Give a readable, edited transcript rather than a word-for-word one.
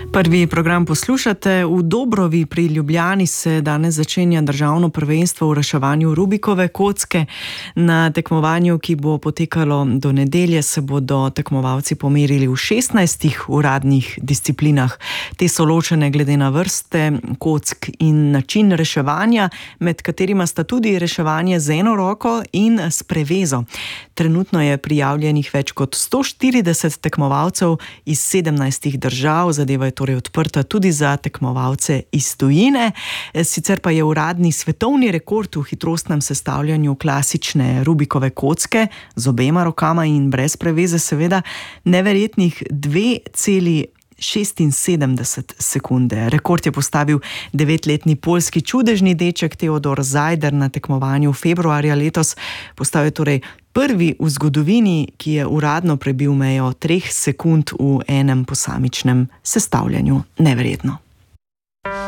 Prvi program poslušate. V Dobrovi pri Ljubljani se danes začenja državno prvenstvo v reševanju Rubikove kocke. Na tekmovanju, ki bo potekalo do nedelje, se bodo tekmovalci pomerili v 16 uradnih disciplinah. Te so ločene glede na vrste kock in način reševanja, med katerima sta tudi reševanje z eno roko in s prevezo. Trenutno je prijavljenih več kot 140 tekmovalcev iz 17 držav, zadeva je torej odprta tudi za tekmovalce iz tujine. Sicer pa je uradni svetovni rekord v hitrostnem sestavljanju klasične Rubikove kocke z obema rokama in brez preveze seveda neverjetnih 2,76 sekunde. Rekord je postavil 9-letni poljski čudežni deček Teodor Zajder na tekmovanju februarja letos. Postal je torej prvi v zgodovini, ki je uradno prebil mejo 3 sekund v enem posamičnem sestavljanju. Neverjetno.